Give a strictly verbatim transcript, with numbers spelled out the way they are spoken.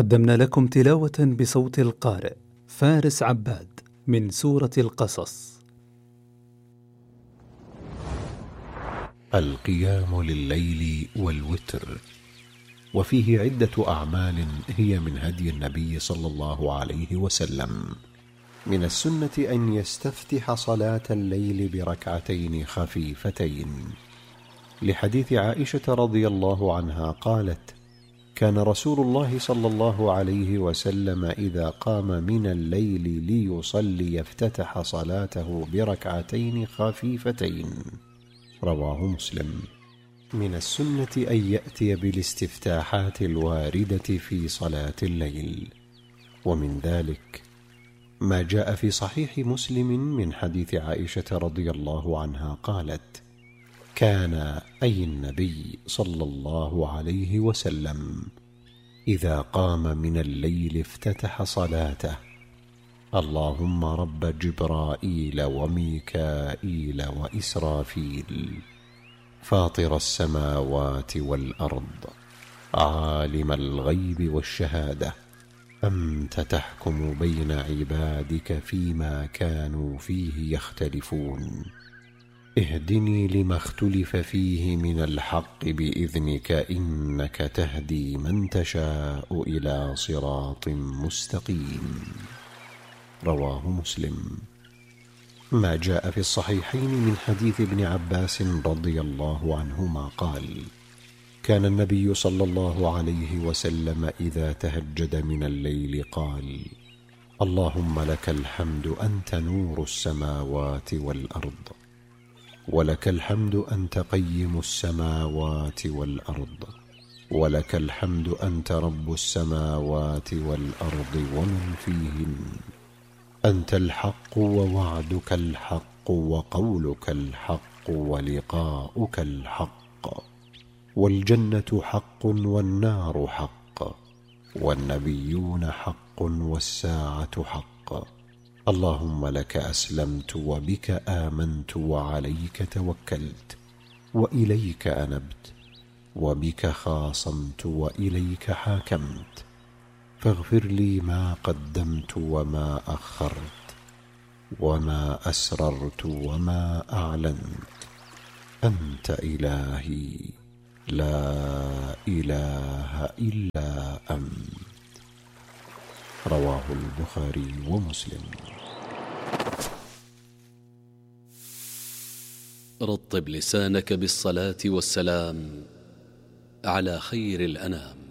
قدمنا لكم تلاوة بصوت القارئ فارس عباد من سورة القصص. القيام لليل والوتر، وفيه عدة أعمال هي من هدي النبي صلى الله عليه وسلم. من السنة أن يستفتح صلاة الليل بركعتين خفيفتين، لحديث عائشة رضي الله عنها قالت: كان رسول الله صلى الله عليه وسلم إذا قام من الليل ليصلي افتتح صلاته بركعتين خفيفتين. رواه مسلم. من السنة أن يأتي بالاستفتاحات الواردة في صلاة الليل، ومن ذلك ما جاء في صحيح مسلم من حديث عائشة رضي الله عنها قالت: كان أي النبي صلى الله عليه وسلم إذا قام من الليل افتتح صلاته: اللهم رب جبرائيل وميكائيل وإسرافيل، فاطر السماوات والأرض، عالم الغيب والشهادة، أنت تحكم بين عبادك فيما كانوا فيه يختلفون، اهدني لما اختلف فيه من الحق بإذنك، إنك تهدي من تشاء إلى صراط مستقيم. رواه مسلم. ما جاء في الصحيحين من حديث ابن عباس رضي الله عنهما قال: كان النبي صلى الله عليه وسلم إذا تهجد من الليل قال: اللهم لك الحمد أنت نور السماوات والأرض، ولك الحمد أنت قيم السماوات والأرض، ولك الحمد أنت رب السماوات والأرض ومن فيهن، أنت الحق ووعدك الحق وقولك الحق ولقاؤك الحق، والجنة حق والنار حق، والنبيون حق والساعة حق. اللهم لك أسلمت وبك آمنت وعليك توكلت وإليك أنبت وبك خاصمت وإليك حاكمت، فاغفر لي ما قدمت وما أخرت وما أسررت وما أعلنت، أنت إلهي لا إله إلا أنت. رواه البخاري ومسلم. رطب لسانك بالصلاة والسلام على خير الأنام.